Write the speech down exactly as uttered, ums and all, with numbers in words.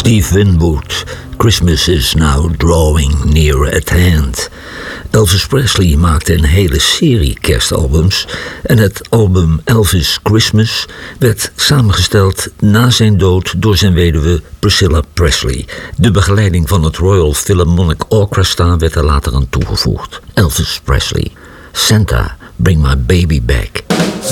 Steve Winwood, Christmas is now drawing near at hand. Elvis Presley maakte een hele serie kerstalbums en het album Elvis Christmas werd samengesteld na zijn dood door zijn weduwe Priscilla Presley. De begeleiding van het Royal Philharmonic Orchestra werd er later aan toegevoegd. Elvis Presley, Santa, Bring My Baby Back.